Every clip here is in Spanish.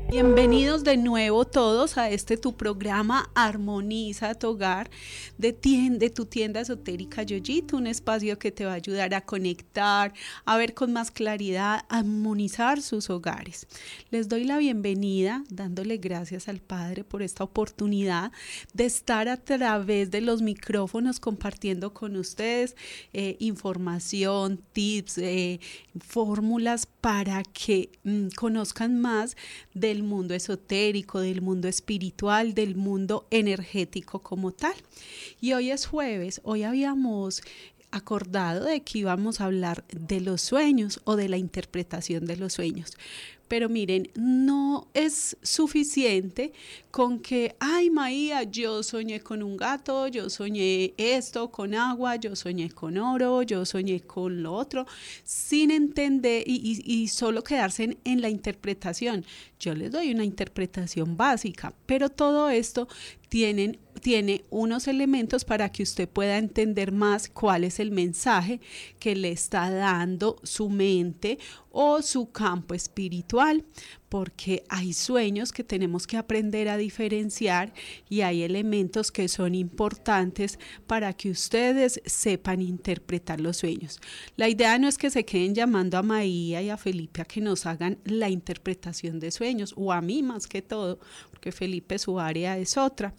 Bienvenidos de nuevo todos a tu programa Armoniza tu Hogar de tu tienda esotérica Yoyito, un espacio que te va a ayudar a conectar, a ver con más claridad, a armonizar sus hogares. Les doy la bienvenida dándole gracias al Padre por esta oportunidad de estar a través de los micrófonos compartiendo con ustedes información, tips, fórmulas para que conozcan más del mundo esotérico, del mundo espiritual, del mundo energético como tal. Y hoy es jueves, hoy habíamos acordado de que íbamos a hablar de los sueños o de la interpretación de los sueños. Pero miren, no es suficiente con que, ay Maía, yo soñé con un gato, yo soñé esto con agua, yo soñé con oro, yo soñé con lo otro, sin entender y solo quedarse en la interpretación. Yo les doy una interpretación básica, pero todo esto tiene unos elementos para que usted pueda entender más cuál es el mensaje que le está dando su mente o su campo espiritual, porque hay sueños que tenemos que aprender a diferenciar y hay elementos que son importantes para que ustedes sepan interpretar los sueños. La idea no es que se queden llamando a Maía y a Felipe a que nos hagan la interpretación de sueños, o a mí más que todo, porque Felipe su área es otra.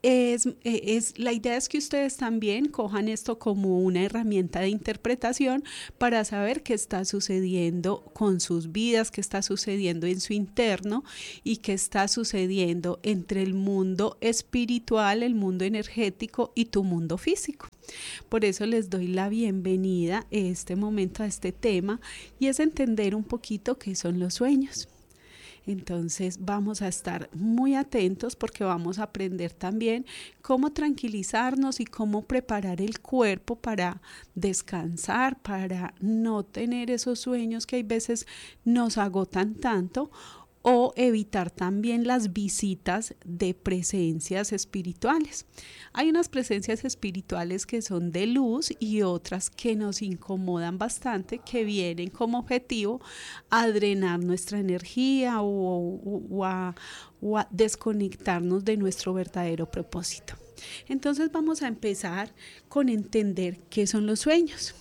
La idea es que ustedes también cojan esto como una herramienta de interpretación para saber qué está sucediendo con sus vidas, qué está sucediendo en su interno y qué está sucediendo entre el mundo espiritual, el mundo energético y tu mundo físico. Por eso les doy la bienvenida en este momento a este tema, y es entender un poquito qué son los sueños. Entonces vamos a estar muy atentos porque vamos a aprender también cómo tranquilizarnos y cómo preparar el cuerpo para descansar, para no tener esos sueños que hay veces nos agotan tanto, o evitar también las visitas de presencias espirituales. Hay unas presencias espirituales que son de luz y otras que nos incomodan bastante, que vienen como objetivo a drenar nuestra energía o a desconectarnos de nuestro verdadero propósito. Entonces vamos a empezar con entender qué son los sueños.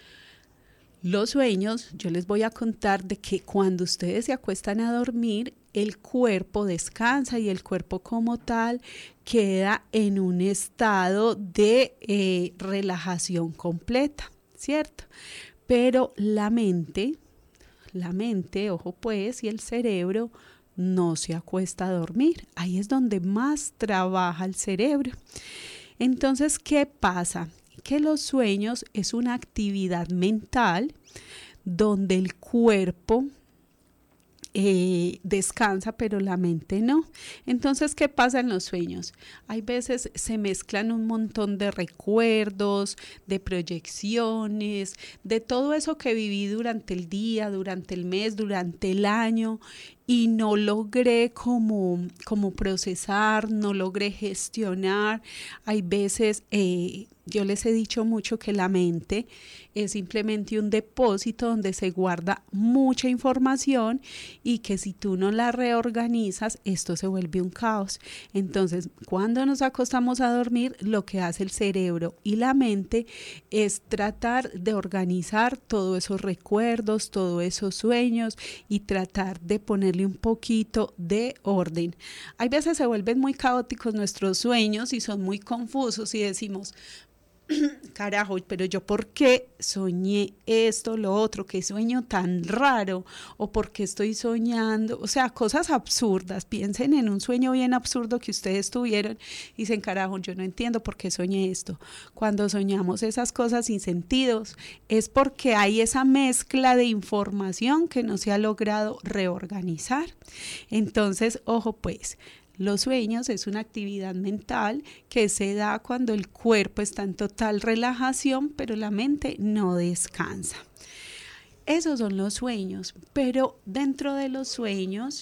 Los sueños, yo les voy a contar de que cuando ustedes se acuestan a dormir, el cuerpo descansa y el cuerpo como tal queda en un estado de relajación completa, ¿cierto? Pero la mente, ojo pues, y el cerebro no se acuesta a dormir. Ahí es donde más trabaja el cerebro. Entonces, ¿qué pasa? Que los sueños es una actividad mental donde el cuerpo descansa, pero la mente no. Entonces, ¿qué pasa en los sueños? Hay veces se mezclan un montón de recuerdos, de proyecciones, de todo eso que viví durante el día, durante el mes, durante el año, y no logré como procesar, no logré gestionar. Hay veces, yo les he dicho mucho que la mente es simplemente un depósito donde se guarda mucha información y que si tú no la reorganizas, esto se vuelve un caos. Entonces, cuando nos acostamos a dormir, lo que hace el cerebro y la mente es tratar de organizar todos esos recuerdos, todos esos sueños y tratar de ponerle un poquito de orden. Hay veces se vuelven muy caóticos nuestros sueños y son muy confusos y decimos, carajo, pero yo ¿por qué soñé esto, lo otro? ¿Qué sueño tan raro? ¿O por qué estoy soñando? O sea, cosas absurdas. Piensen en un sueño bien absurdo que ustedes tuvieron y dicen, carajo, yo no entiendo por qué soñé esto. Cuando soñamos esas cosas sin sentidos es porque hay esa mezcla de información que no se ha logrado reorganizar. Entonces, ojo pues, los sueños es una actividad mental que se da cuando el cuerpo está en total relajación, pero la mente no descansa. Esos son los sueños, pero dentro de los sueños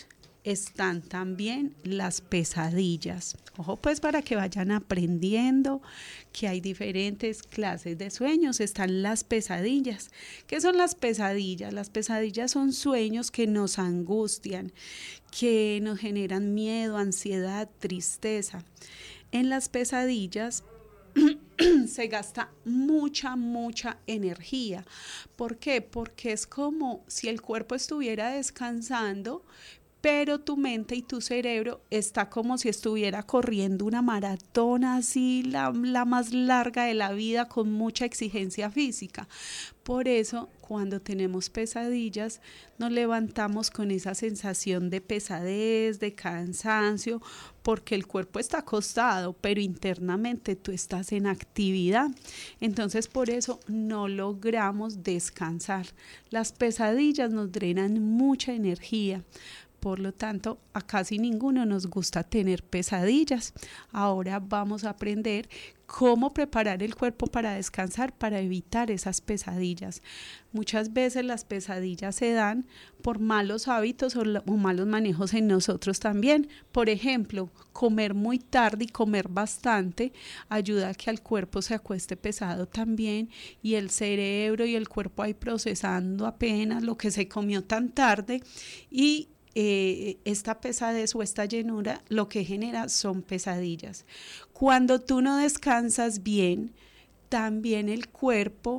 están también las pesadillas. Ojo pues para que vayan aprendiendo que hay diferentes clases de sueños. Están las pesadillas. ¿Qué son las pesadillas? Las pesadillas son sueños que nos angustian, que nos generan miedo, ansiedad, tristeza. En las pesadillas se gasta mucha energía. ¿Por qué? Porque es como si el cuerpo estuviera descansando, pero tu mente y tu cerebro está como si estuviera corriendo una maratón así, la más larga de la vida, con mucha exigencia física. Por eso, cuando tenemos pesadillas, nos levantamos con esa sensación de pesadez, de cansancio, porque el cuerpo está acostado, pero internamente tú estás en actividad. Entonces, por eso no logramos descansar. Las pesadillas nos drenan mucha energía. Por lo tanto, a casi ninguno nos gusta tener pesadillas. Ahora vamos a aprender cómo preparar el cuerpo para descansar, para evitar esas pesadillas. Muchas veces las pesadillas se dan por malos hábitos o malos manejos en nosotros también. Por ejemplo, comer muy tarde y comer bastante ayuda a que el cuerpo se acueste pesado también, y el cerebro y el cuerpo ahí procesando apenas lo que se comió tan tarde, y esta pesadez o esta llenura lo que genera son pesadillas. Cuando tú no descansas bien, también el cuerpo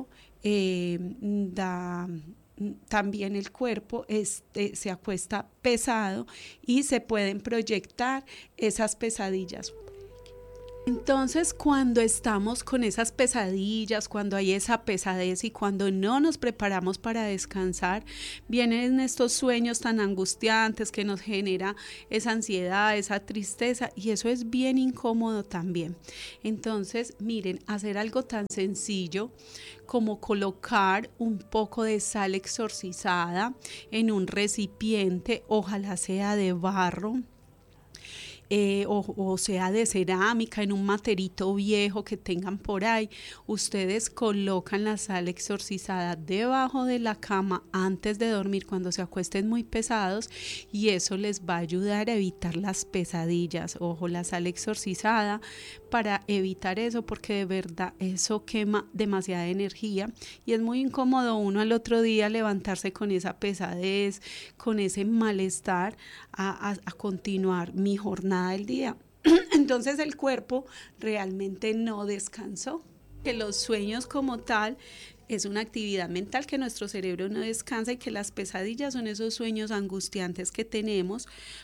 se acuesta pesado y se pueden proyectar esas pesadillas. Entonces, cuando estamos con esas pesadillas, cuando hay esa pesadez y cuando no nos preparamos para descansar, vienen estos sueños tan angustiantes que nos genera esa ansiedad, esa tristeza, y eso es bien incómodo también. Entonces, miren, hacer algo tan sencillo como colocar un poco de sal exorcizada en un recipiente, ojalá sea de barro, o sea de cerámica, en un materito viejo que tengan por ahí. Ustedes colocan la sal exorcizada debajo de la cama antes de dormir, cuando se acuesten muy pesados, y eso les va a ayudar a evitar las pesadillas. Ojo, la sal exorcizada, para evitar eso, porque de verdad eso quema demasiada energía y es muy incómodo uno al otro día levantarse con esa pesadez, con ese malestar, a continuar mi jornada del día. Entonces el cuerpo realmente no descansó. Que los sueños como tal es una actividad mental, que nuestro cerebro no descansa, y que las pesadillas son esos sueños angustiantes que tenemos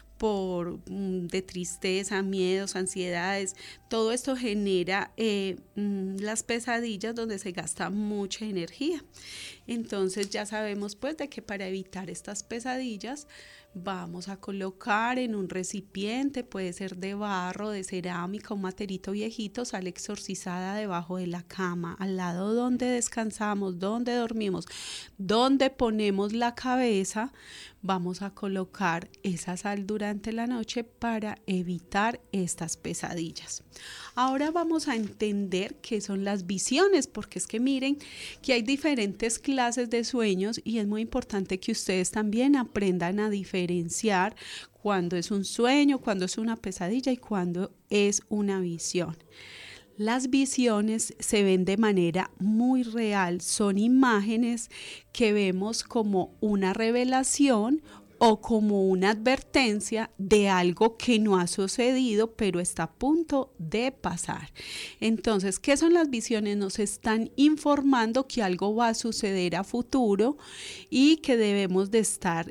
de tristeza, miedos, ansiedades. Todo esto genera las pesadillas, donde se gasta mucha energía. Entonces ya sabemos pues de que para evitar estas pesadillas vamos a colocar en un recipiente, puede ser de barro, de cerámica, un materito viejito, sal exorcizada debajo de la cama, al lado donde descansamos, donde dormimos, donde ponemos la cabeza. Vamos a colocar esa sal durante la noche para evitar estas pesadillas. Ahora vamos a entender qué son las visiones, porque es que miren que hay diferentes clases de sueños y es muy importante que ustedes también aprendan a diferenciar cuándo es un sueño, cuándo es una pesadilla y cuándo es una visión. Las visiones se ven de manera muy real, son imágenes que vemos como una revelación o como una advertencia de algo que no ha sucedido, pero está a punto de pasar. Entonces, ¿qué son las visiones? Nos están informando que algo va a suceder a futuro y que debemos de estar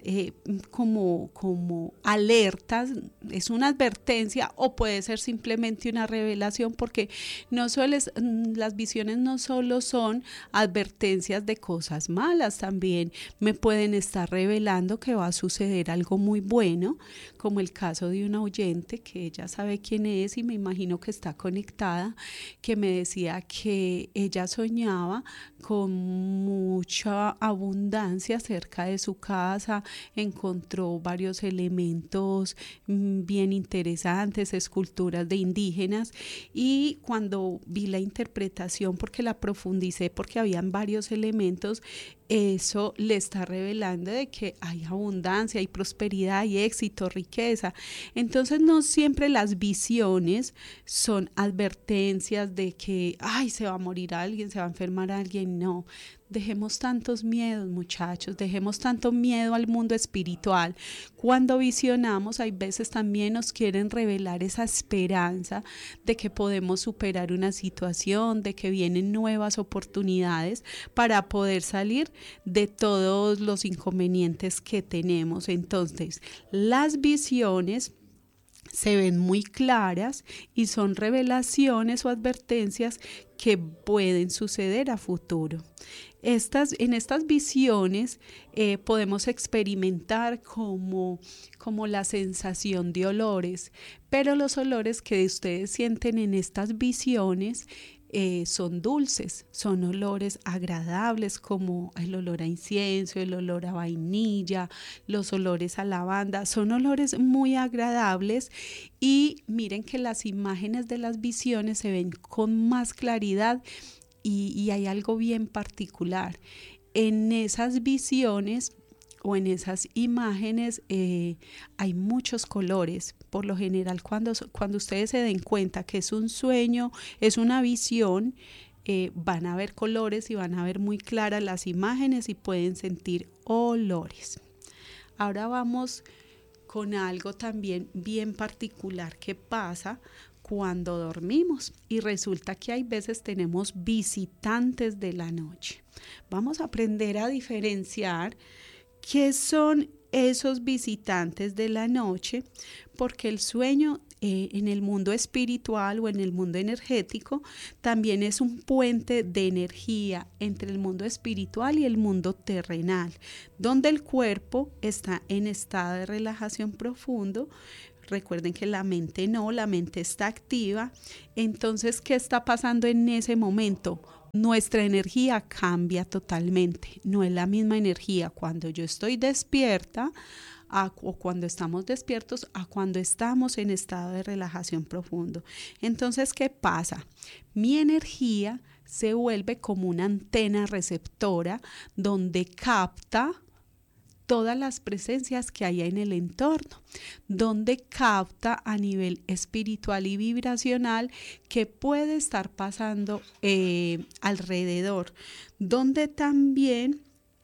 como alertas. Es una advertencia o puede ser simplemente una revelación, porque las visiones no solo son advertencias de cosas malas, también me pueden estar revelando que va a suceder algo muy bueno, como el caso de una oyente que ella sabe quién es y me imagino que está conectada, que me decía que ella soñaba con mucha abundancia cerca de su casa, encontró varios elementos bien interesantes, esculturas de indígenas, y cuando vi la interpretación, porque la profundicé, porque habían varios elementos, eso le está revelando de que hay abundancia, hay prosperidad, hay éxito, riqueza. Entonces no siempre las visiones son advertencias de que, ay, se va a morir alguien, se va a enfermar alguien. No, dejemos tantos miedos, muchachos, dejemos tanto miedo al mundo espiritual. Cuando visionamos, hay veces también nos quieren revelar esa esperanza de que podemos superar una situación, de que vienen nuevas oportunidades para poder salir de todos los inconvenientes que tenemos. Entonces, las visiones se ven muy claras y son revelaciones o advertencias que pueden suceder a futuro. En estas visiones podemos experimentar como la sensación de olores, pero los olores que ustedes sienten en estas visiones son dulces, son olores agradables como el olor a incienso, el olor a vainilla, los olores a lavanda, son olores muy agradables y miren que las imágenes de las visiones se ven con más claridad y hay algo bien particular. En esas visiones o en esas imágenes hay muchos colores. Por lo general, cuando ustedes se den cuenta que es un sueño, es una visión, van a ver colores y van a ver muy claras las imágenes y pueden sentir olores. Ahora vamos con algo también bien particular que pasa cuando dormimos y resulta que hay veces tenemos visitantes de la noche. Vamos a aprender a diferenciar qué son esos visitantes de la noche, porque el sueño en el mundo espiritual o en el mundo energético también es un puente de energía entre el mundo espiritual y el mundo terrenal, donde el cuerpo está en estado de relajación profundo. Recuerden que la mente no, la mente está activa. Entonces, ¿qué está pasando en ese momento? Nuestra energía cambia totalmente. No es la misma energía cuando yo estoy despierta o cuando estamos despiertos a cuando estamos en estado de relajación profundo. Entonces, ¿qué pasa? Mi energía se vuelve como una antena receptora donde capta todas las presencias que hay en el entorno, donde capta a nivel espiritual y vibracional que puede estar pasando alrededor, donde también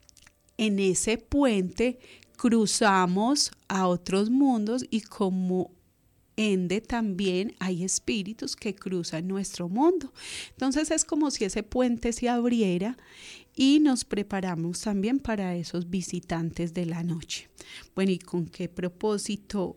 en ese puente cruzamos a otros mundos y como ende también hay espíritus que cruzan nuestro mundo. Entonces es como si ese puente se abriera y nos preparamos también para esos visitantes de la noche. Bueno, ¿y con qué propósito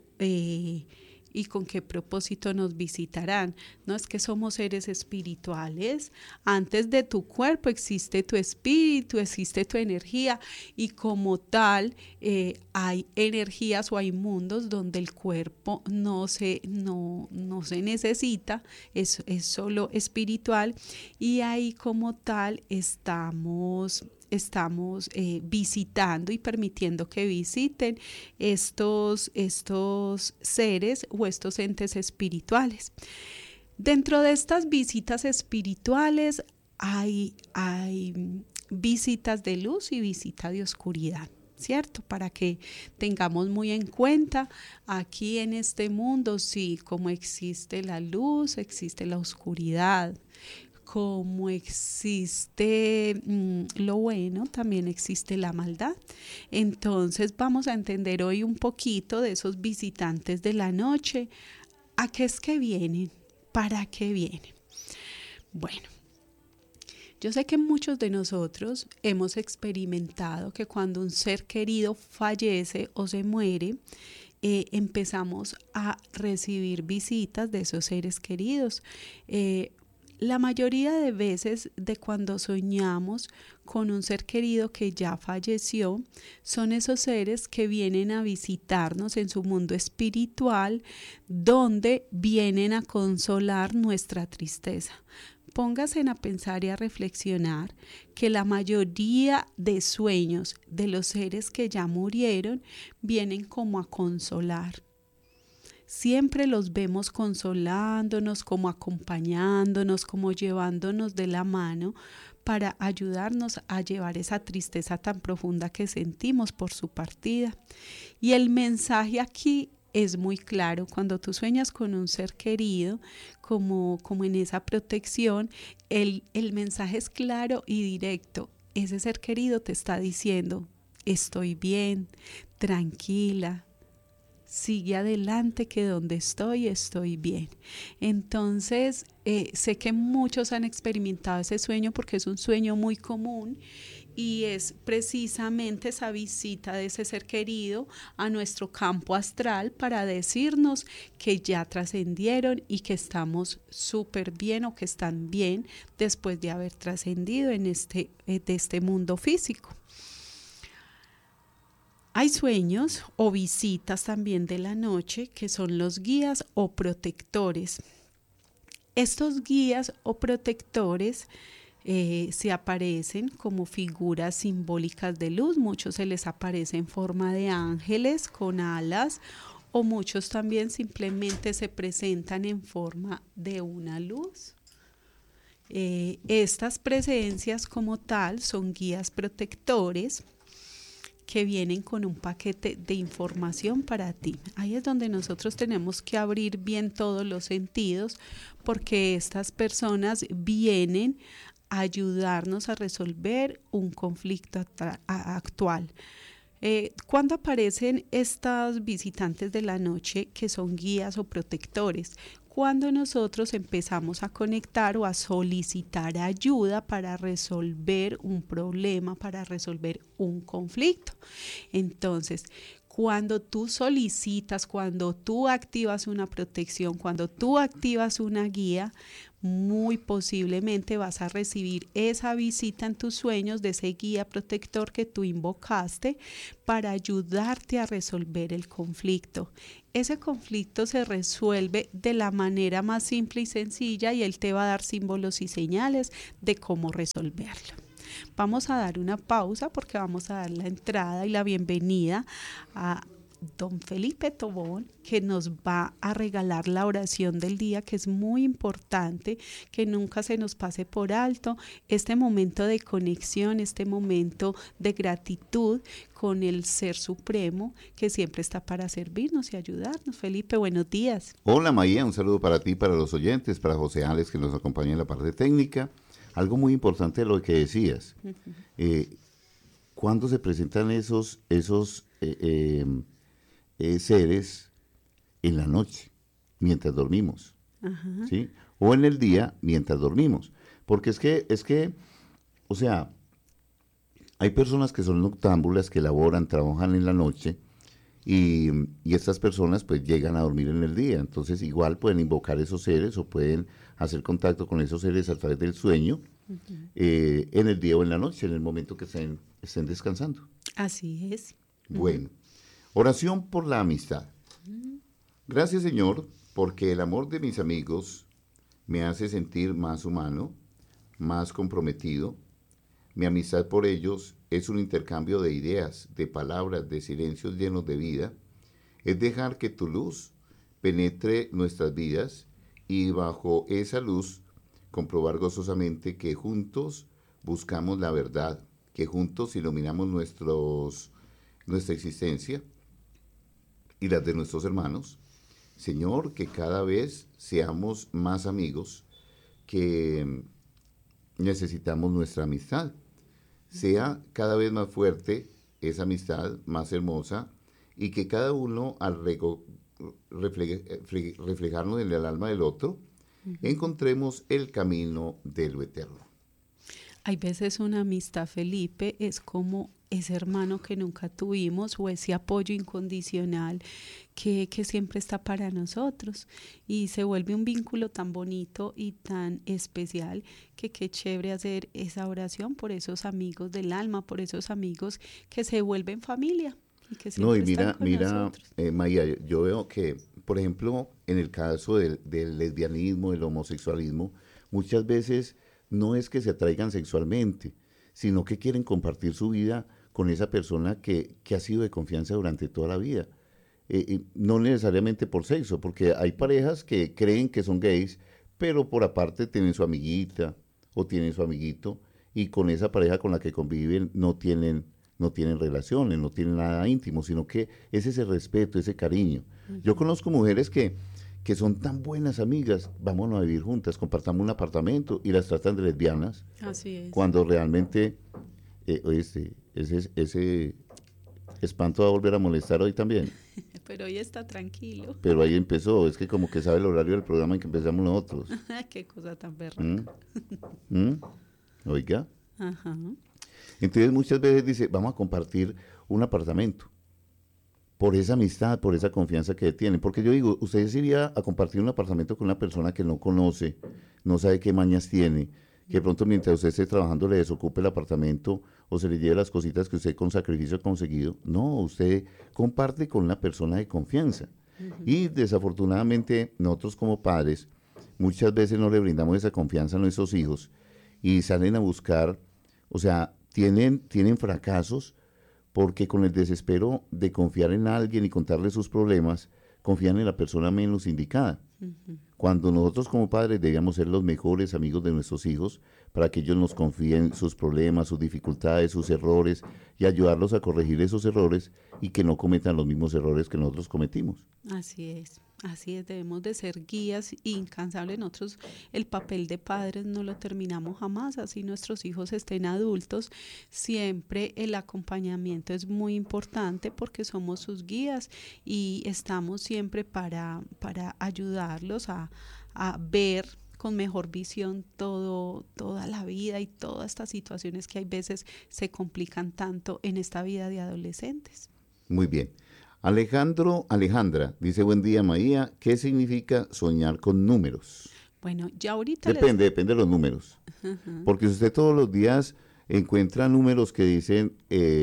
nos visitarán? No es que somos seres espirituales. Antes de tu cuerpo existe tu espíritu, existe tu energía y como tal hay energías o hay mundos donde el cuerpo no se necesita, es solo espiritual y ahí como tal estamos visitando y permitiendo que visiten estos seres o estos entes espirituales. Dentro de estas visitas espirituales hay visitas de luz y visitas de oscuridad, ¿cierto? Para que tengamos muy en cuenta aquí en este mundo, sí, como existe la luz, existe la oscuridad. Como existe lo bueno, también existe la maldad. Entonces vamos a entender hoy un poquito de esos visitantes de la noche. ¿A qué es que vienen? ¿Para qué vienen? Bueno, yo sé que muchos de nosotros hemos experimentado que cuando un ser querido fallece o se muere, empezamos a recibir visitas de esos seres queridos. La mayoría de veces de cuando soñamos con un ser querido que ya falleció, son esos seres que vienen a visitarnos en su mundo espiritual, donde vienen a consolar nuestra tristeza. Pónganse a pensar y a reflexionar que la mayoría de sueños de los seres que ya murieron vienen como a consolar. Siempre los vemos consolándonos, como acompañándonos, como llevándonos de la mano para ayudarnos a llevar esa tristeza tan profunda que sentimos por su partida. Y el mensaje aquí es muy claro. Cuando tú sueñas con un ser querido, como en esa protección, el mensaje es claro y directo. Ese ser querido te está diciendo: estoy bien, tranquila, sigue adelante, que donde estoy bien. Entonces, sé que muchos han experimentado ese sueño porque es un sueño muy común, y es precisamente esa visita de ese ser querido a nuestro campo astral para decirnos que ya trascendieron y que estamos súper bien, o que están bien después de haber trascendido de este mundo físico. Hay sueños o visitas también de la noche que son los guías o protectores. Estos guías o protectores se aparecen como figuras simbólicas de luz. Muchos se les aparece en forma de ángeles con alas, o muchos también simplemente se presentan en forma de una luz. Estas presencias como tal son guías protectores que vienen con un paquete de información para ti. Ahí es donde nosotros tenemos que abrir bien todos los sentidos, porque estas personas vienen a ayudarnos a resolver un conflicto actual. ¿Cuándo aparecen estas visitantes de la noche que son guías o protectores? Cuando nosotros empezamos a conectar o a solicitar ayuda para resolver un problema, para resolver un conflicto. Entonces, cuando tú solicitas, cuando tú activas una protección, cuando tú activas una guía, muy posiblemente vas a recibir esa visita en tus sueños de ese guía protector que tú invocaste para ayudarte a resolver el conflicto. Ese conflicto se resuelve de la manera más simple y sencilla, y él te va a dar símbolos y señales de cómo resolverlo. Vamos a dar una pausa porque vamos a dar la entrada y la bienvenida a don Felipe Tobón, que nos va a regalar la oración del día, que es muy importante, que nunca se nos pase por alto este momento de conexión, este momento de gratitud con el Ser Supremo, que siempre está para servirnos y ayudarnos. Felipe, buenos días. Hola María, un saludo para ti, para los oyentes, para José Alex, que nos acompaña en la parte técnica. Algo muy importante de lo que decías. ¿Cuándo se presentan esos seres? En la noche, mientras dormimos, ¿sí? O en el día, mientras dormimos. Porque es que, o sea, hay personas que son noctámbulas, que laboran, trabajan en la noche, y estas personas pues llegan a dormir en el día. Entonces igual pueden invocar esos seres o pueden hacer contacto con esos seres a través del sueño, en el día o en la noche, en el momento que estén descansando. Así es. Bueno, oración por la amistad. Gracias, Señor, porque el amor de mis amigos me hace sentir más humano, más comprometido. Mi amistad por ellos es un intercambio de ideas, de palabras, de silencios llenos de vida. Es dejar que tu luz penetre nuestras vidas y bajo esa luz comprobar gozosamente que juntos buscamos la verdad, que juntos iluminamos nuestra existencia y las de nuestros hermanos. Señor, que cada vez seamos más amigos, que necesitamos nuestra amistad. Sea cada vez más fuerte esa amistad, más hermosa, y que cada uno al reflejarnos en el alma del otro, encontremos el camino de lo eterno. Hay veces una amistad, Felipe, es como ese hermano que nunca tuvimos, o ese apoyo incondicional que siempre está para nosotros, y se vuelve un vínculo tan bonito y tan especial que qué chévere hacer esa oración por esos amigos del alma, por esos amigos que se vuelven familia y que siempre están con nosotros. Maya, yo veo que, por ejemplo, en el caso del lesbianismo, del homosexualismo, muchas veces no es que se atraigan sexualmente, sino que quieren compartir su vida con esa persona que ha sido de confianza durante toda la vida. No necesariamente por sexo, porque hay parejas que creen que son gays, pero por aparte tienen su amiguita o tienen su amiguito, y con esa pareja con la que conviven no tienen relaciones, no tienen nada íntimo, sino que es ese respeto, ese cariño. Yo conozco mujeres que son tan buenas amigas, vámonos a vivir juntas, compartamos un apartamento y las tratan de lesbianas, Así es. cuando realmente ese espanto va a volver a molestar hoy también. Pero hoy está tranquilo. Pero ahí empezó, es que como que sabe el horario del programa en que empezamos nosotros. Qué cosa tan berraca. ¿Mm? ¿Mm? Oiga. Ajá. Entonces muchas veces dice, vamos a compartir un apartamento. Por esa amistad, por esa confianza que tienen. Porque yo digo, ustedes irían a compartir un apartamento con una persona que no conoce, no sabe qué mañas tiene, que de pronto mientras usted esté trabajando le desocupe el apartamento o se le lleve las cositas que usted con sacrificio ha conseguido. No, usted comparte con una persona de confianza. Y desafortunadamente nosotros como padres muchas veces no le brindamos esa confianza a nuestros hijos y salen a buscar, o sea, tienen fracasos porque con el desespero de confiar en alguien y contarle sus problemas, confían en la persona menos indicada. Cuando nosotros como padres debíamos ser los mejores amigos de nuestros hijos para que ellos nos confíen sus problemas, sus dificultades, sus errores y ayudarlos a corregir esos errores y que no cometan los mismos errores que nosotros cometimos. Así es, debemos de ser guías incansables. Nosotros el papel de padres no lo terminamos jamás, así nuestros hijos estén adultos, siempre el acompañamiento es muy importante porque somos sus guías y estamos siempre para ayudarlos a ver con mejor visión toda la vida y todas estas situaciones que hay veces se complican tanto en esta vida de adolescentes. Muy bien. Alejandra, dice, buen día, Maía. ¿Qué significa soñar con números? Bueno, ya ahorita Depende de los números. Porque si usted todos los días encuentra números que dicen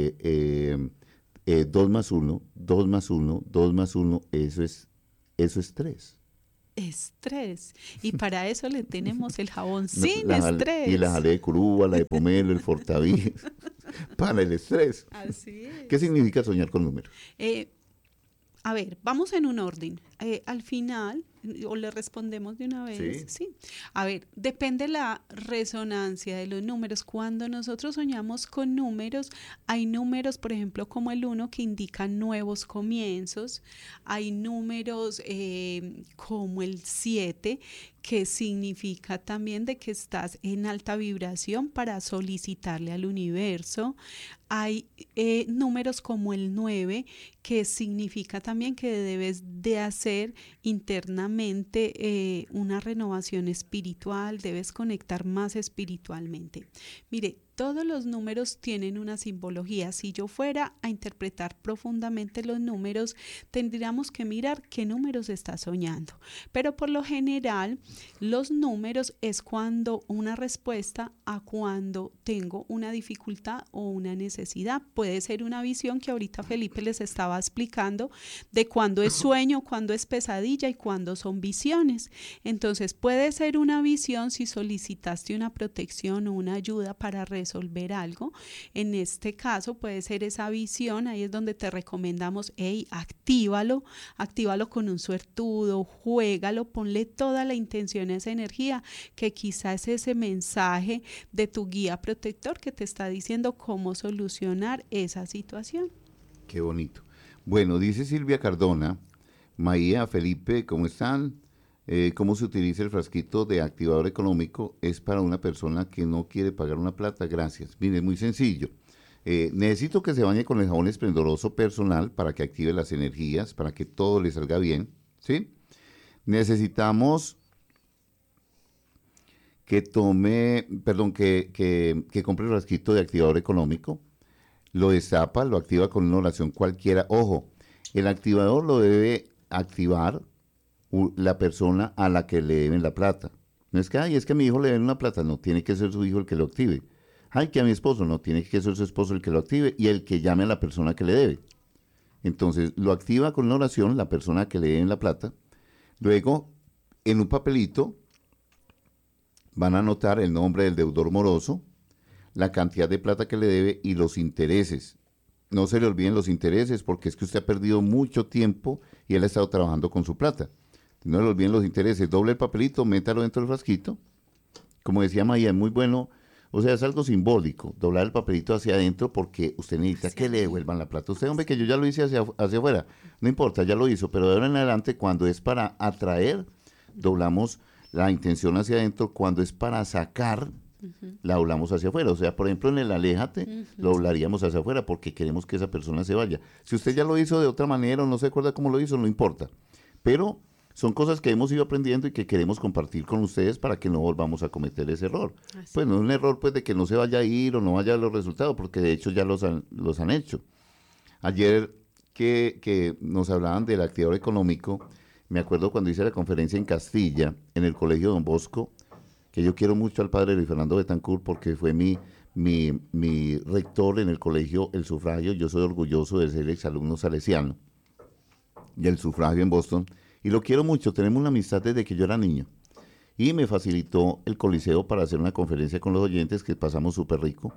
2 más 1, 2 más 1, 2 más 1, eso es 3. Estrés. Y para eso le tenemos el jabón sin estrés. Y la jalea de Curuba, la de Pomelo, el Fortaví, para el estrés. Así es. ¿Qué significa soñar con números? A ver, vamos en un orden. Al final, o le respondemos de una vez. Sí. A ver, depende la resonancia de los números. Cuando nosotros soñamos con números, hay números, por ejemplo, como el 1 que indican nuevos comienzos. Hay números como el 7 que significa también de que estás en alta vibración para solicitarle al universo. Hay números como el 9 que significa también que debes de hacer internamente una renovación espiritual, debes conectar más espiritualmente. Mire, todos los números tienen una simbología. Si yo fuera a interpretar profundamente los números, tendríamos que mirar qué números está soñando. Pero por lo general, los números es cuando una respuesta a cuando tengo una dificultad o una necesidad. Puede ser una visión que ahorita Felipe les estaba explicando de cuándo es sueño, cuándo es pesadilla y cuándo son visiones. Entonces puede ser una visión si solicitaste una protección o una ayuda para resolver algo. En este caso puede ser esa visión, ahí es donde te recomendamos, actívalo con un suertudo, juégalo, ponle toda la intención a esa energía, que quizás es ese mensaje de tu guía protector que te está diciendo cómo solucionar esa situación. Qué bonito. Bueno, dice Silvia Cardona, Maía, Felipe, ¿cómo están? ¿Cómo se utiliza el frasquito de activador económico? Es para una persona que no quiere pagar una plata. Gracias. Mire, muy sencillo. Necesito que se bañe con el jabón esplendoroso personal para que active las energías, para que todo le salga bien, ¿sí? Necesitamos que compre el frasquito de activador económico, lo destapa, lo activa con una oración cualquiera. Ojo, el activador lo debe activar la persona a la que le deben la plata. No es que, es que a mi hijo le deben una plata, no, tiene que ser su hijo el que lo active. Que a mi esposo, no, tiene que ser su esposo el que lo active y el que llame a la persona que le debe. Entonces, lo activa con una oración la persona que le deben la plata. Luego, en un papelito, van a anotar el nombre del deudor moroso, la cantidad de plata que le debe y los intereses. No se le olviden los intereses porque es que usted ha perdido mucho tiempo y él ha estado trabajando con su plata. No le olviden los intereses, doble el papelito, métalo dentro del frasquito. Como decía María, es muy bueno O sea, es algo simbólico, doblar el papelito hacia adentro porque usted necesita que le devuelvan la plata. Usted, hombre, que yo ya lo hice hacia afuera. No importa, ya lo hizo, pero de ahora en adelante, cuando es para atraer, doblamos la intención hacia adentro. Cuando es para sacar, la doblamos hacia afuera. O sea, por ejemplo, en el aléjate, lo doblaríamos hacia afuera porque queremos que esa persona se vaya. Si usted ya lo hizo de otra manera o no se acuerda cómo lo hizo, no importa. Pero son cosas que hemos ido aprendiendo y que queremos compartir con ustedes para que no volvamos a cometer ese error. Así. Pues no es un error pues de que no se vaya a ir o no vaya a los resultados, porque de hecho ya los han hecho. Ayer que nos hablaban del activador económico, me acuerdo cuando hice la conferencia en Castilla, en el Colegio Don Bosco, que yo quiero mucho al padre Luis Fernando Betancourt porque fue mi rector en el colegio El Sufragio. Yo soy orgulloso de ser exalumno salesiano y el Sufragio en Boston. Y lo quiero mucho, tenemos una amistad desde que yo era niño. Y me facilitó el Coliseo para hacer una conferencia con los oyentes que pasamos súper rico.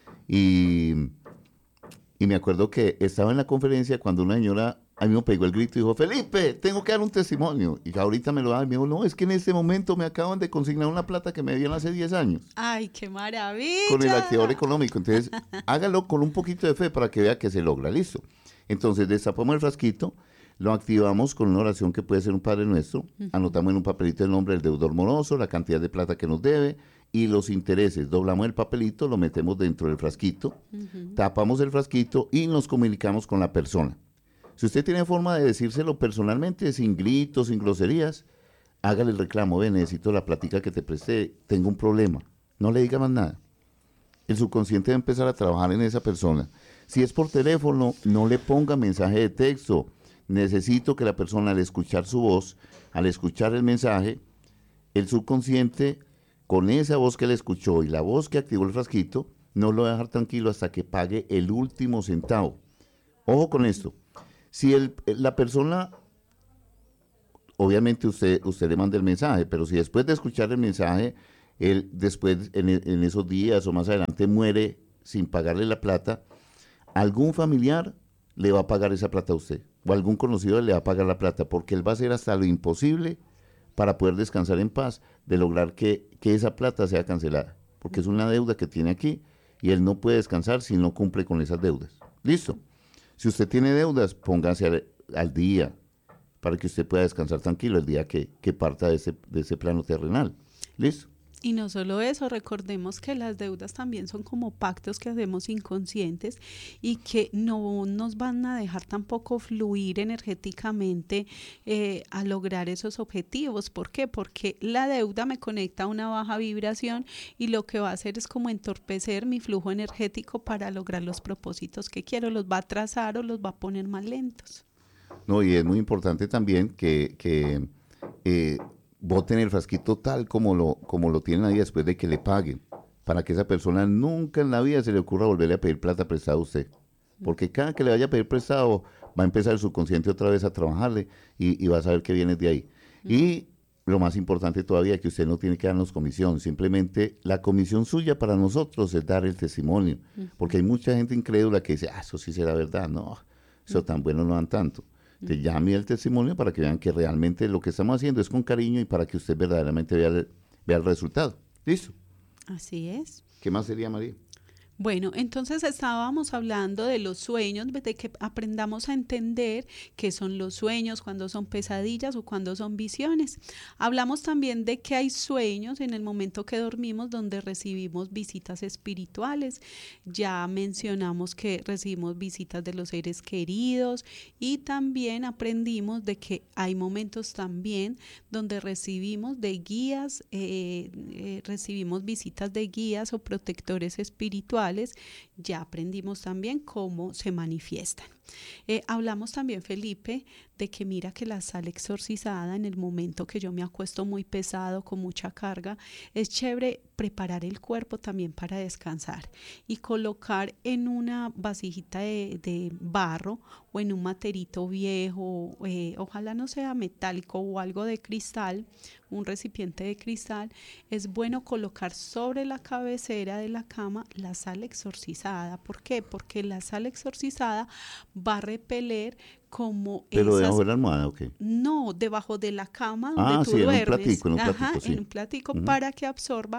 Y me acuerdo que estaba en la conferencia cuando una señora a mí me pegó el grito y dijo, Felipe, tengo que dar un testimonio. Y ahorita me lo da y me dijo, no, es que en este momento me acaban de consignar una plata que me dieron hace 10 años. ¡Ay, qué maravilla! Con el activador económico. Entonces, hágalo con un poquito de fe para que vea que se logra. Listo. Entonces, destapamos el frasquito. Lo activamos con una oración que puede ser un Padre Nuestro. Anotamos en un papelito el nombre del deudor moroso, la cantidad de plata que nos debe y los intereses. Doblamos el papelito, lo metemos dentro del frasquito, tapamos el frasquito y nos comunicamos con la persona. Si usted tiene forma de decírselo personalmente, sin gritos, sin groserías, hágale el reclamo. Ve, necesito la plática que te presté, tengo un problema. No le diga más nada. El subconsciente va a empezar a trabajar en esa persona. Si es por teléfono, no le ponga mensaje de texto. Necesito que la persona, al escuchar su voz, al escuchar el mensaje, el subconsciente, con esa voz que le escuchó y la voz que activó el frasquito, no lo va a dejar tranquilo hasta que pague el último centavo. Ojo con esto. Si la persona, obviamente usted le manda el mensaje, pero si después de escuchar el mensaje, él después en esos días o más adelante muere sin pagarle la plata, algún familiar le va a pagar esa plata a usted. O algún conocido le va a pagar la plata, porque él va a hacer hasta lo imposible para poder descansar en paz, de lograr que esa plata sea cancelada, porque es una deuda que tiene aquí y él no puede descansar si no cumple con esas deudas. Listo. Si usted tiene deudas, póngase al día para que usted pueda descansar tranquilo el día que parta de ese plano terrenal. Listo. Y no solo eso, recordemos que las deudas también son como pactos que hacemos inconscientes y que no nos van a dejar tampoco fluir energéticamente a lograr esos objetivos. ¿Por qué? Porque la deuda me conecta a una baja vibración y lo que va a hacer es como entorpecer mi flujo energético para lograr los propósitos que quiero. Los va a atrasar o los va a poner más lentos. No, y es muy importante también que boten el frasquito tal como lo tienen ahí después de que le paguen, para que esa persona nunca en la vida se le ocurra volverle a pedir plata prestada a usted. Porque cada que le vaya a pedir prestado, va a empezar el subconsciente otra vez a trabajarle y va a saber que viene de ahí. Y lo más importante todavía, que usted no tiene que darnos comisión, simplemente la comisión suya para nosotros es dar el testimonio. Porque hay mucha gente incrédula que dice, eso sí será verdad, no, eso tan bueno no dan tanto. Te llame el testimonio para que vean que realmente lo que estamos haciendo es con cariño y para que usted verdaderamente vea el resultado. ¿Listo? Así es. ¿Qué más sería, María? Bueno, entonces estábamos hablando de los sueños, de que aprendamos a entender qué son los sueños, cuándo son pesadillas o cuándo son visiones. Hablamos también de que hay sueños en el momento que dormimos donde recibimos visitas espirituales. Ya mencionamos que recibimos visitas de los seres queridos y también aprendimos de que hay momentos también donde recibimos de guías, recibimos visitas de guías o protectores espirituales. Ya aprendimos también cómo se manifiestan. Hablamos también, Felipe, de que mira que la sal exorcizada en el momento que yo me acuesto muy pesado, con mucha carga, es chévere preparar el cuerpo también para descansar y colocar en una vasijita de barro o en un materito viejo, ojalá no sea metálico o algo de cristal, un recipiente de cristal. Es bueno colocar sobre la cabecera de la cama la sal exorcizada. ¿Por qué? Porque la sal exorcizada va a repeler como ¿Pero debajo de la almohada o qué? No, debajo de la cama donde tú duermes. En un platico, sí. En un platico para que absorba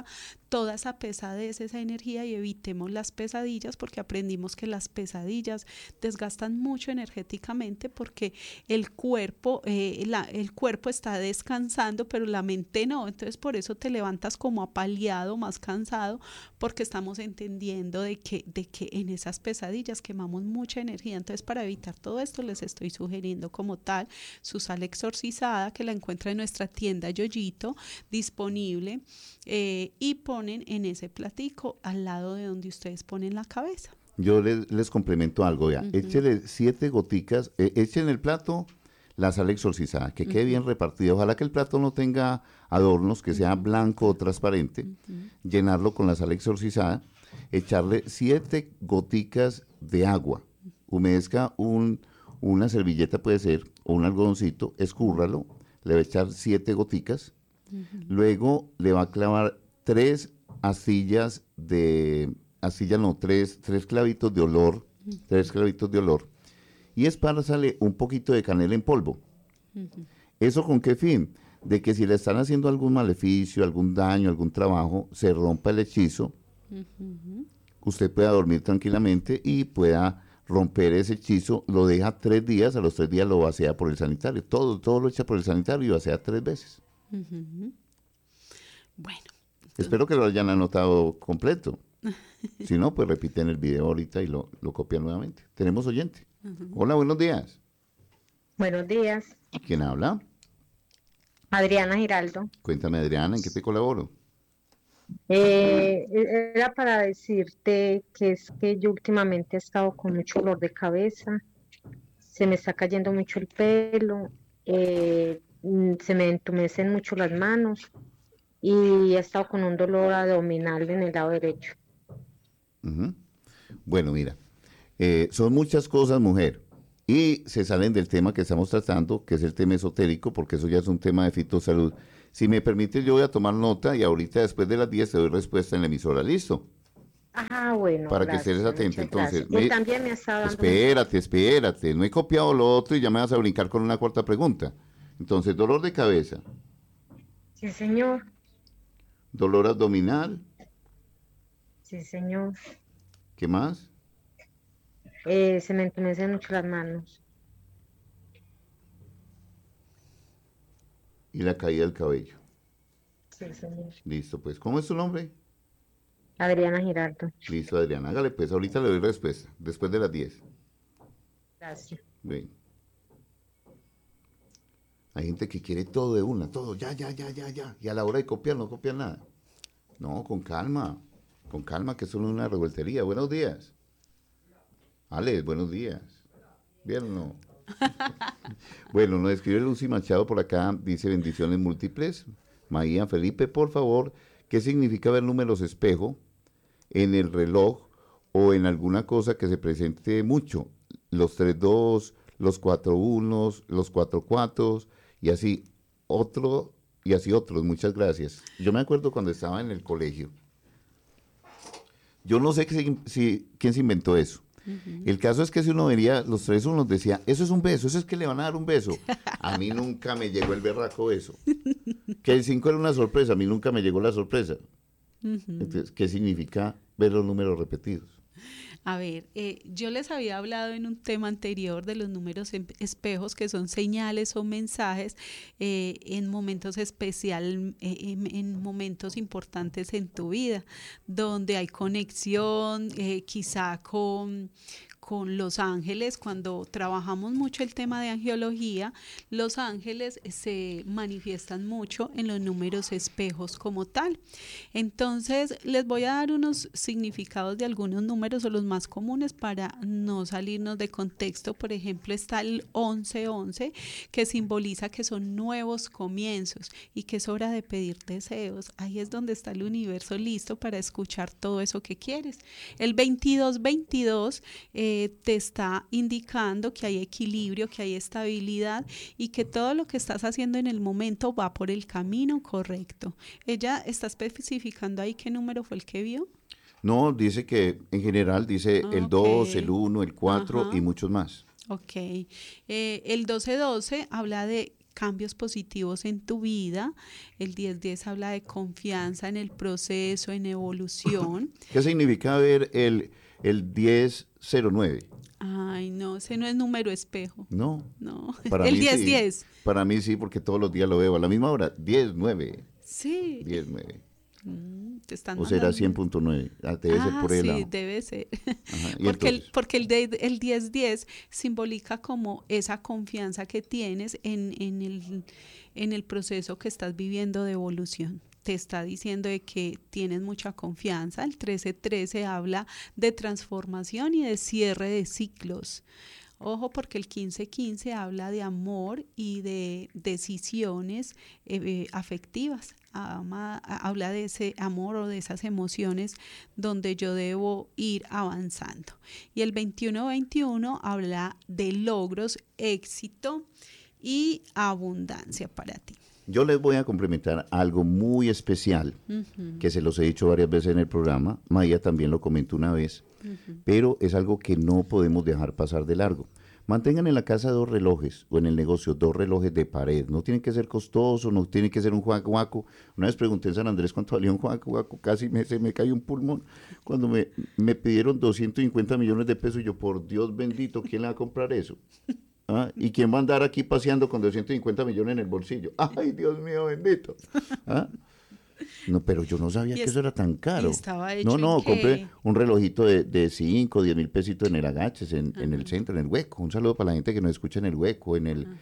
toda esa pesadez, esa energía, y evitemos las pesadillas, porque aprendimos que las pesadillas desgastan mucho energéticamente, porque el cuerpo, el cuerpo está descansando, pero la mente no. Entonces por eso te levantas como apaleado, más cansado, porque estamos entendiendo de que en esas pesadillas quemamos mucha energía. Entonces, para evitar todo esto, les estoy sugiriendo como tal su sal exorcizada, que la encuentra en nuestra tienda Yoyito, disponible, y ponen en ese platico al lado de donde ustedes ponen la cabeza. Yo les complemento algo, ya. Échele 7 goticas, echen en el plato la sal exorcizada, que quede bien repartida. Ojalá que el plato no tenga adornos, que sea blanco o transparente. Llenarlo con la sal exorcizada, echarle 7 goticas de agua. Humedezca una servilleta, puede ser, o un algodoncito, escúrralo, le va a echar 7 goticas. Luego le va a clavar 3 astillas de, tres clavitos de olor, 3 clavitos de olor, y espárzale un poquito de canela en polvo. ¿Eso con qué fin? De que si le están haciendo algún maleficio, algún daño, algún trabajo, se rompa el hechizo, usted pueda dormir tranquilamente y pueda romper ese hechizo. Lo deja 3 días, a los 3 días lo vacía por el sanitario, todo lo echa por el sanitario y vacía 3 veces. Bueno. Espero que lo hayan anotado completo. Si no, pues repiten el video ahorita y lo copian nuevamente. Tenemos oyente. Hola, buenos días. Buenos días, ¿Quién habla? Adriana Giraldo. Cuéntame, Adriana, ¿en qué te colaboro? Era para decirte que es que yo últimamente he estado con mucho dolor de cabeza, se me está cayendo mucho el pelo, se me entumecen mucho las manos y he estado con un dolor abdominal en el lado derecho. Ujú. Bueno, mira, son muchas cosas, mujer, y se salen del tema que estamos tratando, que es el tema esotérico, porque eso ya es un tema de fitosalud. Si me permite, yo voy a tomar nota y ahorita después de las 10 te doy respuesta en la emisora, ¿listo? Ah, bueno, Para que gracias, estés atento. muchas Entonces, gracias. Él también me está dando... espérate, no he copiado lo otro y ya me vas a brincar con una cuarta pregunta. Entonces, dolor de cabeza, Sí, señor, dolor abdominal, sí, señor. ¿qué más? Se me entumecen mucho las manos. Y la caída del cabello. Sí, señor. Listo, pues, ¿cómo es tu nombre? Adriana Giraldo, Listo, Adriana, hágale pues, ahorita le doy respuesta, después de las 10. gracias. Bien. Hay gente que quiere todo de una, todo, ya. Y a la hora de copiar, no copian nada. No, con calma, que eso no es una revoltería. Buenos días. Alex, buenos días. ¿Bien o no? Bueno, nos escribe Lucy Machado por acá, dice bendiciones múltiples. María Felipe, por favor, ¿qué significa ver números espejo en el reloj o en alguna cosa que se presente mucho? Los 3-2, los 4-1, los 4-4 y así otros. Muchas gracias. Yo me acuerdo cuando estaba en el colegio. Yo no sé quién se inventó eso. El caso es que si uno vería los 3-1 decía, eso es un beso, eso es que le van a dar un beso. A mí nunca me llegó el berraco beso. Que el 5 era una sorpresa, a mí nunca me llegó la sorpresa. Entonces, ¿qué significa ver los números repetidos? A ver, yo les había hablado en un tema anterior de los números espejos, que son señales o mensajes en momentos especiales, en momentos importantes en tu vida, donde hay conexión, quizá con los ángeles. Cuando trabajamos mucho el tema de angiología, los ángeles se manifiestan mucho en los números espejos como tal. Entonces, les voy a dar unos significados de algunos números o los más comunes para no salirnos de contexto. Por ejemplo, está el 1111, que simboliza que son nuevos comienzos y que es hora de pedir deseos. Ahí es donde está el universo listo para escuchar todo eso que quieres. El 2222 te está indicando que hay equilibrio, que hay estabilidad y que todo lo que estás haciendo en el momento va por el camino correcto. ¿Ella está especificando ahí qué número fue el que vio? No, dice que en general dice el 2, el 1, el 4 y muchos más. Ok. El 1212 habla de cambios positivos en tu vida. El 10-10 habla de confianza en el proceso, en evolución. ¿Qué significa ver el 1009? Ay, no, ese no es número espejo. No. No, Para el mí 10-10. sí. Para mí sí, porque todos los días lo veo a la misma hora. 10-9. Sí. 10-9. Te están O será mandando. 100.9. Debe ser por el Sí, lado. debe ser. Ajá, y Porque entonces, porque el 10-10 simboliza como esa confianza que tienes en el proceso que estás viviendo de evolución. Te está diciendo de que tienes mucha confianza. El 13-13 habla de transformación y de cierre de ciclos. Ojo, porque el 15-15 habla de amor y de decisiones afectivas. Habla de ese amor o de esas emociones donde yo debo ir avanzando. Y el 21-21 habla de logros, éxito y abundancia para ti. yo les voy a complementar algo muy especial, que se los he dicho varias veces en el programa. Maya también lo comentó una vez, pero es algo que no podemos dejar pasar de largo. Mantengan en la casa 2 relojes, o en el negocio 2 relojes de pared. No tienen que ser costosos, no tiene que ser un juaco. Una vez pregunté en San Andrés cuánto valía un juaco, casi se me cayó un pulmón. Cuando me pidieron 250 millones de pesos, yo, por Dios bendito, ¿quién le va a comprar eso? ¿Ah? ¿Y quién va a andar aquí paseando con 250 millones en el bolsillo? ¡Ay, Dios mío bendito! ¿Ah? No, pero yo no sabía que eso era tan caro. Estaba hecho No, en compré un relojito de 5, 10 mil pesitos en el Agaches, en el centro, en el Hueco. Un saludo para la gente que nos escucha en el Hueco,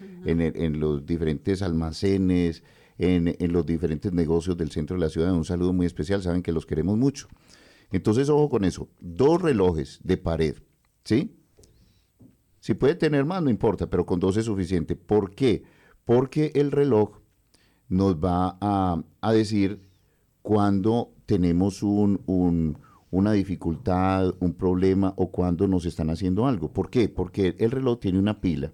en los diferentes almacenes, en los diferentes negocios del centro de la ciudad. Un saludo muy especial, saben que los queremos mucho. Entonces, ojo con eso. 2 relojes de pared, ¿sí? Si puede tener más, no importa, pero con 2 es suficiente. ¿Por qué? Porque el reloj nos va a decir cuando tenemos una dificultad, un problema o cuando nos están haciendo algo. ¿Por qué? Porque el reloj tiene una pila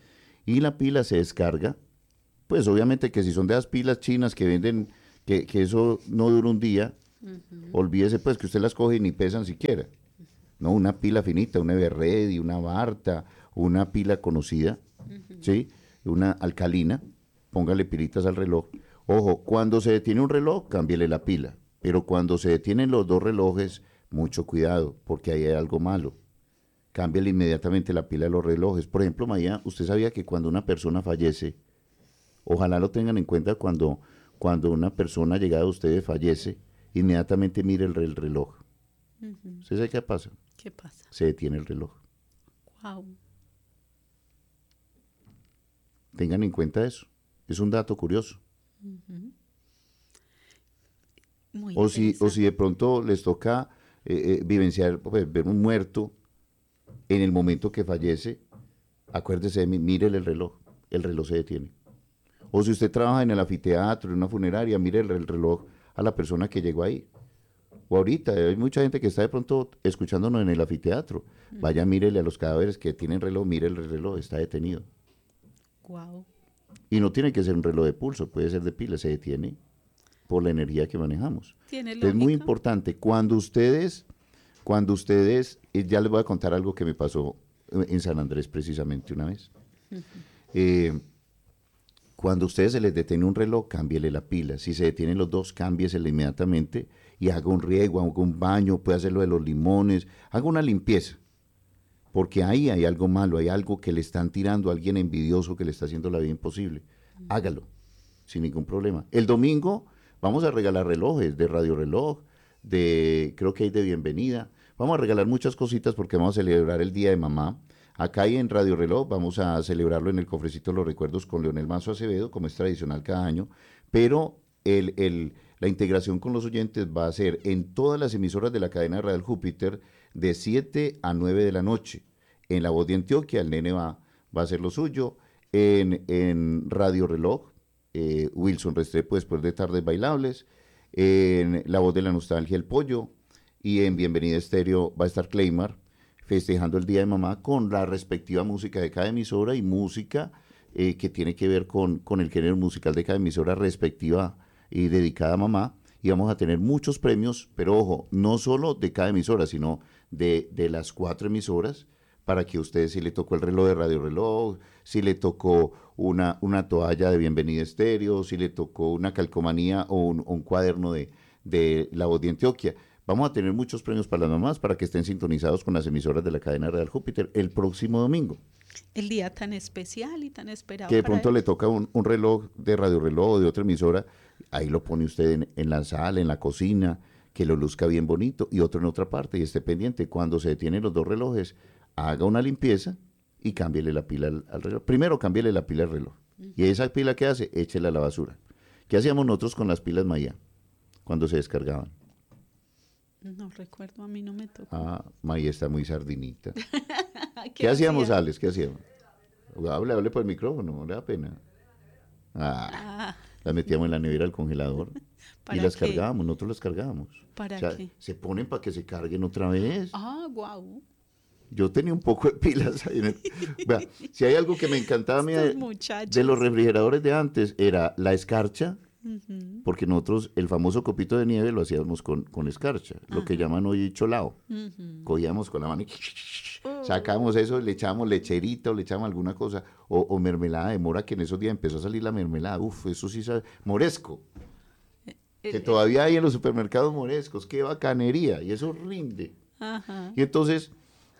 y la pila se descarga. Pues obviamente que si son de las pilas chinas que venden, que eso no dura un día, olvídese pues que usted las coge y ni pesan siquiera. No, una pila finita, una Everready, una Barta, una pila conocida, ¿sí? Una alcalina, póngale pilitas al reloj. Ojo, cuando se detiene un reloj, cámbiele la pila. Pero cuando se detienen los 2 relojes, mucho cuidado, porque ahí hay algo malo. Cámbiale inmediatamente la pila de los relojes. Por ejemplo, Maya, ¿usted sabía que cuando una persona fallece, ojalá lo tengan en cuenta cuando una persona llegada a ustedes fallece, inmediatamente mire el reloj? ¿Usted sabe qué pasa? ¿Qué pasa? Se detiene el reloj. Wow. Tengan en cuenta eso. Es un dato curioso. Muy O si interesante. de pronto les toca vivenciar, pues, ver un muerto en el momento que fallece, acuérdese de mí, mire el reloj se detiene. O si usted trabaja en el anfiteatro, en una funeraria, mire el reloj a la persona que llegó ahí. O ahorita, hay mucha gente que está de pronto escuchándonos en el anfiteatro. Vaya, mírele a los cadáveres que tienen reloj, mire el reloj, está detenido. Wow. Y no tiene que ser un reloj de pulso, puede ser de pila, se detiene por la energía que manejamos. ¿Tiene Es muy lógica? importante, cuando ustedes, ya les voy a contar algo que me pasó en San Andrés precisamente una vez. Cuando a ustedes se les detiene un reloj, cámbiele la pila. Si se detienen los 2, cámbiesela inmediatamente y haga un riego, haga un baño, puede hacerlo de los limones, haga una limpieza. Porque ahí hay algo malo, hay algo que le están tirando a alguien envidioso que le está haciendo la vida imposible. Hágalo, sin ningún problema. El domingo vamos a regalar relojes de Radio Reloj, creo que hay de bienvenida. Vamos a regalar muchas cositas porque vamos a celebrar el Día de Mamá. Acá hay en Radio Reloj, vamos a celebrarlo en el Cofrecito de los Recuerdos con Leonel Mazo Acevedo, como es tradicional cada año, pero la integración con los oyentes va a ser en todas las emisoras de la cadena Radial Júpiter de 7 a 9 de la noche. En La Voz de Antioquia, el nene va a hacer lo suyo. En Radio Reloj, Wilson Restrepo después de Tardes Bailables. En La Voz de la Nostalgia, El Pollo. Y en Bienvenida Estéreo va a estar Claymar, festejando el Día de Mamá con la respectiva música de cada emisora y música que tiene que ver con el género musical de cada emisora respectiva y dedicada a mamá. Y vamos a tener muchos premios, pero ojo, no solo de cada emisora, sino de las 4 emisoras, para que usted, si le tocó el reloj de Radio Reloj, si le tocó una toalla de Bienvenida Estéreo, si le tocó una calcomanía o un cuaderno de La Voz de Antioquia. Vamos a tener muchos premios para las mamás para que estén sintonizados con las emisoras de la cadena Real Júpiter el próximo domingo. El día tan especial y tan esperado. Que de pronto le toca un reloj de Radio Reloj o de otra emisora, ahí lo pone usted en la sala, en la cocina, que lo luzca bien bonito, y otro en otra parte, y esté pendiente. Cuando se detienen los dos relojes, haga una limpieza y cámbiele la pila al reloj. Primero cámbiele la pila al reloj. Y esa pila que hace, échela a la basura. ¿Qué hacíamos nosotros con las pilas Maía cuando se descargaban? No recuerdo, a mí no me tocó. Ah, Maía está muy sardinita. ¿Qué hacíamos, Alex? ¿Qué hacíamos? Hable por el micrófono, no le da pena. Las metíamos en la nevera al congelador y las cargábamos, nosotros las cargábamos. ¿Para qué? Se ponen para que se carguen otra vez. Guau. Yo tenía un poco de pilas ahí Vea, si hay algo que me encantaba a mí de los refrigeradores de antes, era la escarcha, porque nosotros el famoso copito de nieve lo hacíamos con escarcha, lo que llaman hoy cholao. Cogíamos con la mano y sacábamos eso, le echábamos lecherita o le echábamos alguna cosa, o mermelada de mora, que en esos días empezó a salir la mermelada. Eso sí sabe, moresco, que todavía hay en los supermercados morescos, qué bacanería, y eso rinde. Y entonces,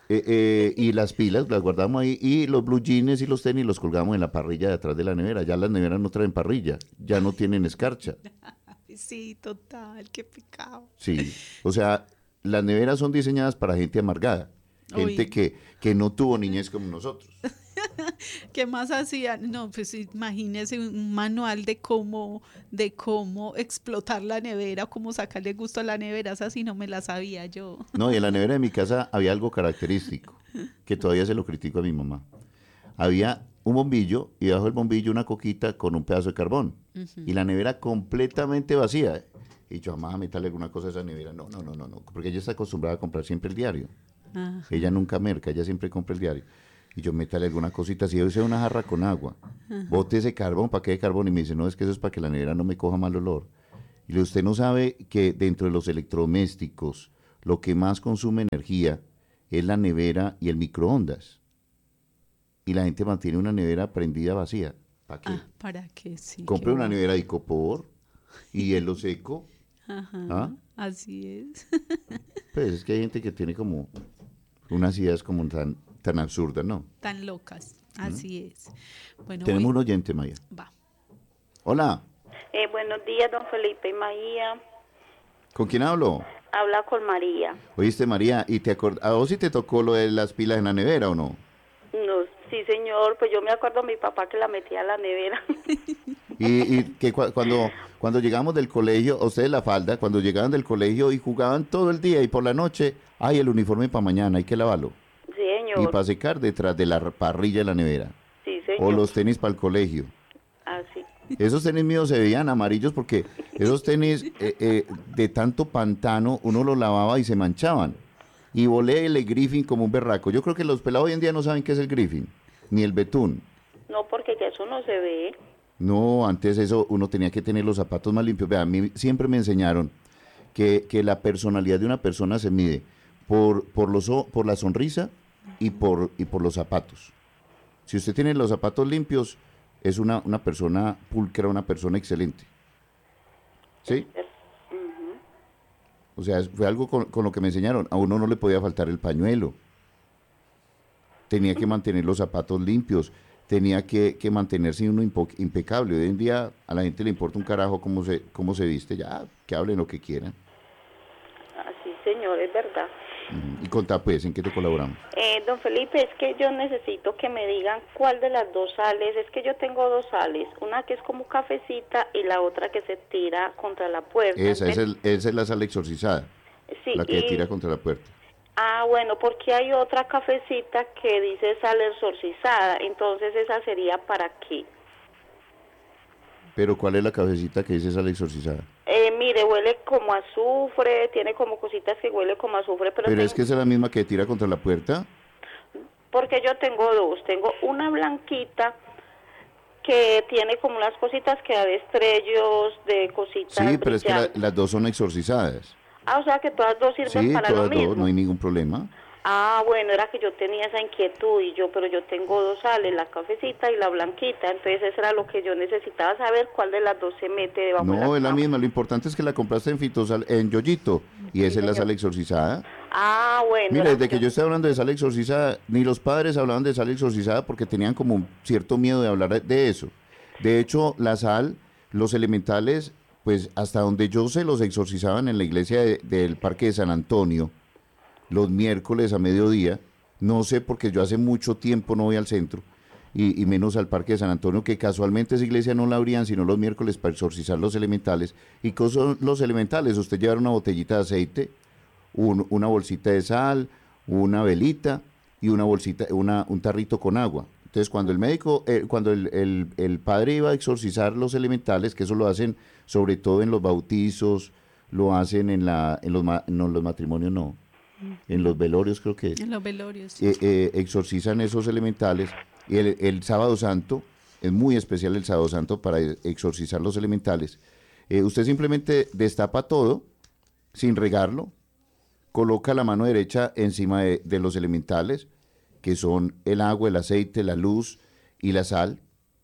y las pilas las guardamos ahí, y los blue jeans y los tenis los colgamos en la parrilla de atrás de la nevera. Ya las neveras no traen parrilla, ya no tienen escarcha. Sí, total, qué pecado. Sí, o sea, las neveras son diseñadas para gente amargada, gente que no tuvo niñez como nosotros. ¿Qué más hacían? No, pues imagínese un manual de cómo explotar la nevera, cómo sacarle gusto a la nevera, esa sí no me la sabía yo. No, y en la nevera de mi casa había algo característico, que todavía se lo critico a mi mamá. Había un bombillo y debajo del bombillo una coquita con un pedazo de carbón, y la nevera completamente vacía. Y yo, mamá, métale alguna cosa a esa nevera. No, porque ella está acostumbrada a comprar siempre el diario. Ella nunca merca, ella siempre compra el diario. Y yo, métale alguna cosita, si yo hice una jarra con agua, bote ese carbón, ¿para qué de carbón? Y me dice, no, es que eso es para que la nevera no me coja mal olor. Y usted no sabe que dentro de los electrodomésticos, lo que más consume energía es la nevera y el microondas. Y la gente mantiene una nevera prendida vacía. ¿Para qué? ¿Para qué? Sí. Compre una nevera de icopor y hielo seco. Así es. Pues es que hay gente que tiene como unas ideas como tan absurdas, ¿no? Tan locas, así es. Bueno, tenemos un oyente, Maya. Va. Hola. Buenos días, don Felipe y María. ¿Con quién hablo? Habla con María. Oíste, María, ¿y a vos sí te tocó lo de las pilas en la nevera o no? No, sí, señor, pues yo me acuerdo a mi papá que la metía a la nevera. Y que cuando llegamos del colegio, ustedes la falda, cuando llegaban del colegio y jugaban todo el día y por la noche, el uniforme para mañana, hay que lavarlo. Sí, señor. Y para secar detrás de la parrilla de la nevera. Sí, señor. O los tenis para el colegio. Así. Esos tenis míos se veían amarillos porque esos tenis de tanto pantano uno los lavaba y se manchaban. Y volé el Griffin como un berraco. Yo creo que los pelados hoy en día no saben qué es el Griffin, ni el betún. No, porque ya eso no se ve. No, antes eso uno tenía que tener los zapatos más limpios. Vea, a mí siempre me enseñaron que la personalidad de una persona se mide por la sonrisa y por los zapatos. Si usted tiene los zapatos limpios, es una persona pulcra, una persona excelente. ¿Sí? O sea, fue algo con lo que me enseñaron. A uno no le podía faltar el pañuelo. Tenía que mantener los zapatos limpios. Tenía que mantenerse uno impecable. Hoy en día a la gente le importa un carajo cómo se viste. Ya, que hablen lo que quieran. Así, señor, es verdad. Y contá, pues, ¿en qué te colaboramos? Don Felipe, es que yo necesito que me digan cuál de las dos sales. Es que yo tengo dos sales. Una que es como cafecita y la otra que se tira contra la puerta. Esa es la sal exorcizada. Sí, la que tira contra la puerta. Bueno, porque hay otra cafecita que dice sal exorcizada. Entonces, ¿esa sería para qué? ¿Pero cuál es la cafecita que dice sal exorcizada? Mire, huele como azufre, tiene como cositas que huele como azufre. ¿Pero es que es la misma que tira contra la puerta? Porque yo tengo dos. Tengo una blanquita que tiene como unas cositas que da destellos, de cositas Sí, pero es que las dos son exorcizadas. O sea que todas dos sirven para lo mismo. Sí, todas dos, no hay ningún problema. Ah, bueno, era que yo tenía esa inquietud pero yo tengo dos sales, la cafecita y la blanquita, entonces eso era lo que yo necesitaba saber, cuál de las dos se mete debajo de la No, es la cama. misma. Lo importante es que la compraste en Fitosal, en Yoyito, y Sí, esa es la señor. sal exorcizada. Ah, bueno, Mira, era desde que que yo... yo estoy hablando de sal exorcizada, ni los padres hablaban de sal exorcizada porque tenían como un cierto miedo de hablar de eso. De hecho, la sal, los elementales, pues hasta donde yo sé, los exorcizaban en la iglesia del Parque de San Antonio, los miércoles a mediodía. No sé porque yo hace mucho tiempo no voy al centro y menos al Parque de San Antonio, que casualmente esa iglesia no la abrían sino los miércoles para exorcizar los elementales. ¿Y qué son los elementales? Usted lleva una botellita de aceite, una bolsita de sal, una velita y una bolsita, un tarrito con agua. Entonces, cuando el médico, cuando el padre iba a exorcizar los elementales, que eso lo hacen sobre todo en los bautizos, lo hacen no, en los matrimonios no, en los velorios creo que es, En los velorios, sí. exorcizan esos elementales y el sábado santo, es muy especial el sábado santo para exorcizar los elementales. Usted simplemente destapa todo sin regarlo, coloca la mano derecha encima de los elementales, que son el agua, el aceite, la luz y la sal,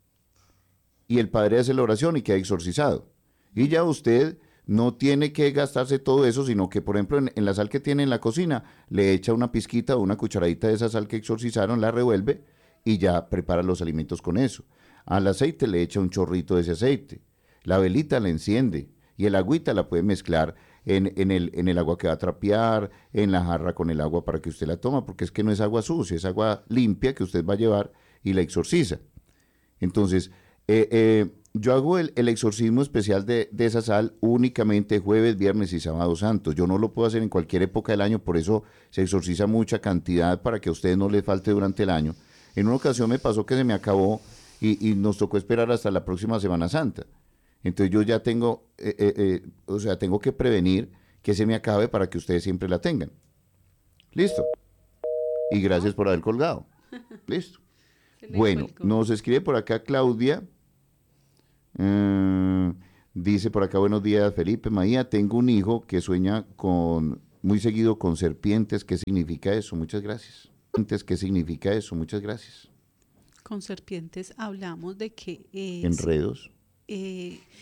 y el padre hace la oración y queda exorcizado. Y ya usted no tiene que gastarse todo eso, sino que, por ejemplo, en la sal que tiene en la cocina, le echa una pizquita o una cucharadita de esa sal que exorcizaron, la revuelve y ya prepara los alimentos con eso. Al aceite le echa un chorrito de ese aceite. La velita la enciende y el agüita la puede mezclar en el agua que va a trapear, en la jarra con el agua para que usted la toma, porque es que no es agua sucia, es agua limpia que usted va a llevar y la exorciza. Entonces, yo hago el exorcismo especial de esa sal únicamente jueves, viernes y sábado santos. Yo no lo puedo hacer en cualquier época del año, por eso se exorciza mucha cantidad para que a ustedes no les falte durante el año. En una ocasión me pasó que se me acabó y nos tocó esperar hasta la próxima Semana Santa. Entonces yo ya tengo, o sea, tengo que prevenir que se me acabe para que ustedes siempre la tengan. Listo. Y gracias por haber colgado. Listo. Se le Bueno, colgó. nos escribe por acá Claudia. Dice por acá, buenos días, Felipe, Maía. Tengo un hijo que sueña muy seguido con serpientes. ¿Qué significa eso? Muchas gracias. ¿Qué significa eso? Muchas gracias. Con serpientes hablamos de que Enredos.